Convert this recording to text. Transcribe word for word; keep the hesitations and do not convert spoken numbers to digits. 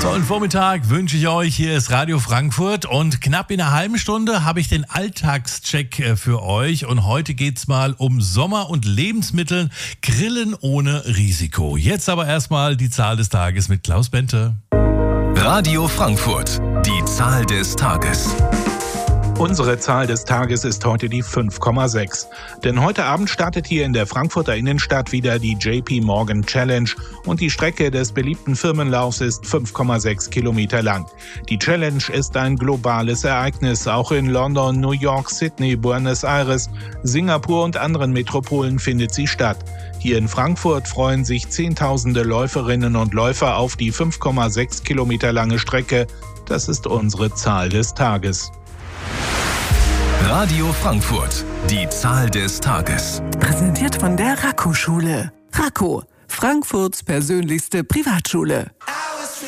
Tollen Vormittag wünsche ich euch. Hier ist Radio Frankfurt und knapp in einer halben Stunde habe ich den Alltagscheck für euch. Und heute geht's mal um Sommer und Lebensmittel, Grillen ohne Risiko. Jetzt aber erstmal die Zahl des Tages mit Klaus Bente. Radio Frankfurt, die Zahl des Tages. Unsere Zahl des Tages ist heute die fünf Komma sechs. Denn heute Abend startet hier in der Frankfurter Innenstadt wieder die J P Morgan Challenge und die Strecke des beliebten Firmenlaufs ist fünf Komma sechs Kilometer lang. Die Challenge ist ein globales Ereignis. Auch in London, New York, Sydney, Buenos Aires, Singapur und anderen Metropolen findet sie statt. Hier in Frankfurt freuen sich Zehntausende Läuferinnen und Läufer auf die fünf Komma sechs Kilometer lange Strecke. Das ist unsere Zahl des Tages. Radio Frankfurt, die Zahl des Tages. Präsentiert von der Racco-Schule. Racco, Frankfurts persönlichste Privatschule.